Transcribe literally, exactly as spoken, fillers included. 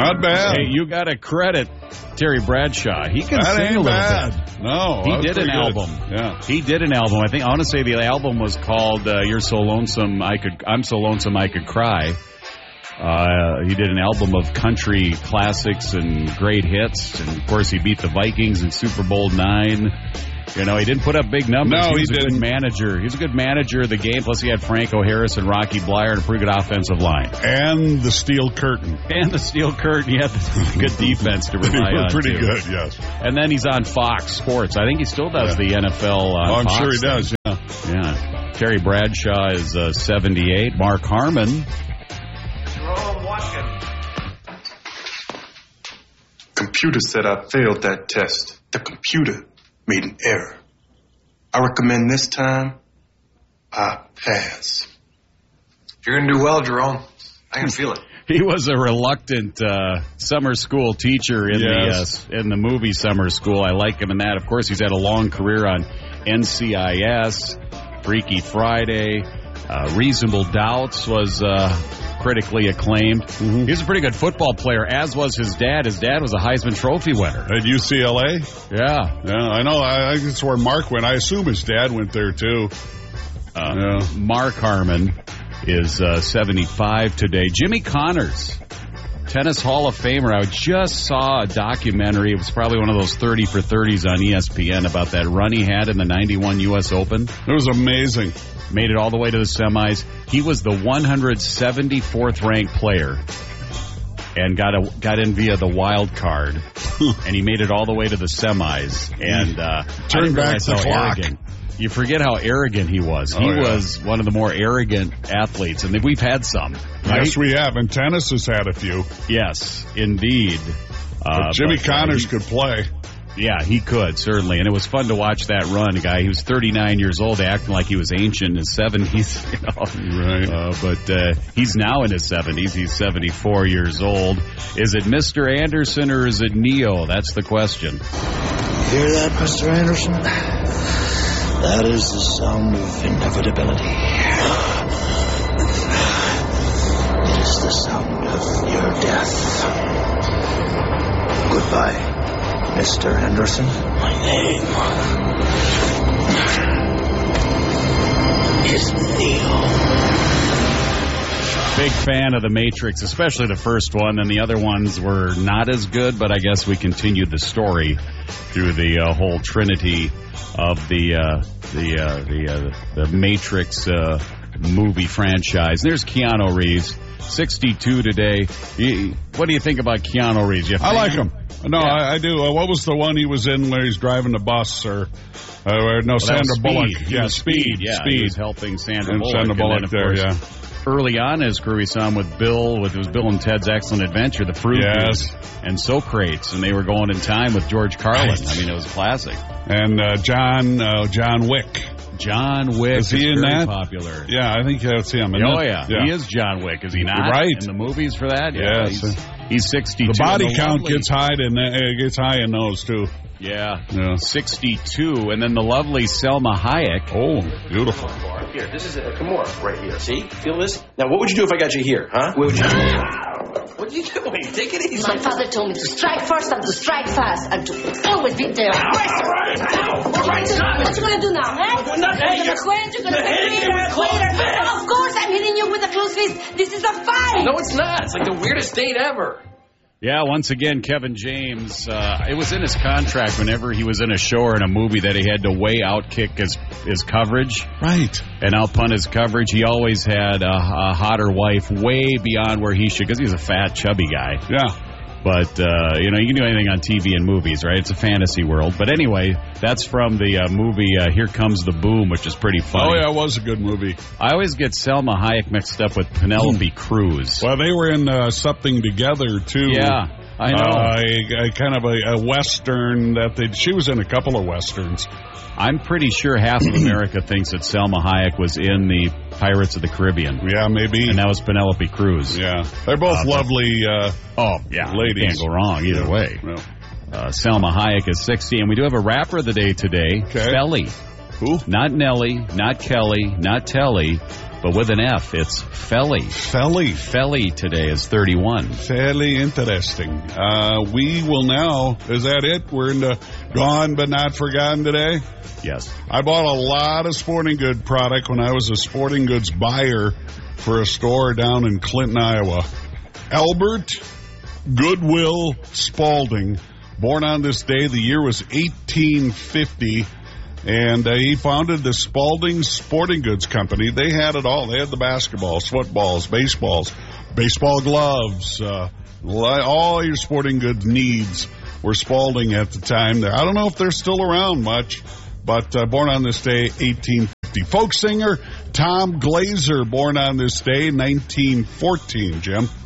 Not bad. Hey, you got to credit Terry Bradshaw. He can that sing ain't a little bad. bit. No, he did an good. album. Yeah, he did an album. I think I want to say the album was called uh, "You're So Lonesome I Could." I'm so lonesome I could cry. Uh, he did an album of country classics and great hits, and of course he beat the Vikings in Super Bowl nine. You know, he didn't put up big numbers. No, he was he a didn't. good manager. He was a good manager of the game. Plus, he had Franco Harris and Rocky Bleier and a pretty good offensive line. And the steel curtain. And the steel curtain. He had the good defense to rely on. Pretty too. good, yes. And then he's on Fox Sports. I think he still does yeah. the N F L on oh, I'm Fox sure he thing. does, yeah. Yeah. Terry Bradshaw is uh, seventy-eight. Mark Harmon. Jerome Watkins. Computer said I failed that test. The computer made an error. I recommend this time I pass. You're going to do well, Jerome. I can feel it. He was a reluctant uh, summer school teacher in yes. the uh, in the movie Summer School. I like him in that. Of course, he's had a long career on N C I S, Freaky Friday, uh, Reasonable Doubts was uh, critically acclaimed. Mm-hmm. He was a pretty good football player, as was his dad. His dad was a Heisman Trophy winner. At U C L A? Yeah. Yeah, I know. I, I that's where Mark went. I assume his dad went there, too. Uh, yeah. Mark Harmon is uh, seventy-five today. Jimmy Connors, Tennis Hall of Famer. I just saw a documentary. It was probably one of those thirty for thirties on E S P N about that run he had in the ninety-one U S Open. It was amazing. Made it all the way to the semis. He was the one hundred seventy-fourth ranked player and got a, got in via the wild card. And he made it all the way to the semis. And uh, turned back the how clock. Arrogant. You forget how arrogant he was. He oh, yeah. was one of the more arrogant athletes, and we've had some. Right? Yes, we have, and tennis has had a few. Yes, indeed. Uh, but Jimmy but, Connors uh, he, could play. Yeah, he could, certainly. And it was fun to watch that run. A guy, he was thirty-nine years old, acting like he was ancient in his seventies. You know? Right. Uh, but uh, he's now in his seventies. He's seventy-four years old. Is it Mister Anderson or is it Neo? That's the question. Hear that, Mister Anderson? That is the sound of inevitability. It is the sound of your death. Goodbye, Mister Anderson. My name is Neo. Big fan of The Matrix, especially the first one, and the other ones were not as good, but I guess we continued the story through the uh, whole trinity of the uh, the uh, the uh, the Matrix uh, movie franchise. There's Keanu Reeves, sixty-two today. He, what do you think about Keanu Reeves? You I like him. No, yeah. I, I do. Uh, what was the one he was in where he's driving the bus? Or uh, or no, well, Sandra Bullock. He Yeah, was Speed. Yeah, Speed. he was helping Sandra and Bullock. Sandra Bullock and then, there, course, yeah. Early on in his career, we saw him with Bill, with it was Bill and Ted's Excellent Adventure, the Fruit Yes. Dude, and Socrates, and they were going in time with George Carlin. Right. I mean, it was classic. And uh, John uh, John Wick. John Wick is, he is in very that? popular. Yeah, I think that's him. Oh, it? yeah. yeah. He is John Wick, is he not? Right. In the movies for that? Yeah. Yes. He's, he's sixty-two. The body and the count lovely, gets high in uh, gets high in those, too. Yeah. yeah. sixty-two. And then the lovely Selma Hayek. Oh, beautiful. Here, this is a Kimura right here. See? Feel this? Now, what would you do if I got you here, huh? What would you do? What did you do? Wait, take it easy. My father told me to strike first and to strike fast and to always be there. All right, all right, stop it. What you gonna do now, eh? We're not You're hitting gonna quench, you're gonna You're hitting later, me with closed later. fists. Of course I'm hitting you with a closed fist. This is a fight. No, it's not. It's like the weirdest date ever. Yeah, once again, Kevin James, uh, it was in his contract whenever he was in a show or in a movie that he had to way outkick his, his coverage. Right. And outpunt his coverage. He always had a, a hotter wife way beyond where he should, because he's a fat, chubby guy. Yeah. But, uh, you know, you can do anything on T V and movies, right? It's a fantasy world. But anyway, that's from the uh, movie uh, Here Comes the Boom, which is pretty funny. Oh, yeah, it was a good movie. I always get Selma Hayek mixed up with Penelope Cruz. Well, they were in uh, something together, too. Yeah, I know. Uh, a, a kind of a, a Western that they, she was in a couple of Westerns. I'm pretty sure half of America thinks that Selma Hayek was in the Pirates of the Caribbean. Yeah, maybe. And that was Penelope Cruz. Yeah. They're both uh, lovely uh, oh, yeah, ladies. Can't go wrong either no, way. No. Uh, Selma Hayek is sixty, and we do have a rapper of the day today, okay. Felly. Who? Not Nelly, not Kelly, not Telly. but with an F. It's Felly. Felly. Felly today is thirty-one. Fairly interesting. Uh, we will now, is that it? We're into Gone But Not Forgotten today? Yes. I bought a lot of sporting good product when I was a sporting goods buyer for a store down in Clinton, Iowa. Albert Goodwill Spalding, born on this day. The year was eighteen fifty, and uh, he founded the Spalding Sporting Goods Company. They had it all. They had the basketballs, footballs, baseballs, baseball gloves, uh, all your sporting goods needs were Spalding at the time. I don't know if they're still around much, but uh, born on this day, eighteen fifty. Folk singer Tom Glazer, born on this day, nineteen fourteen, Jim.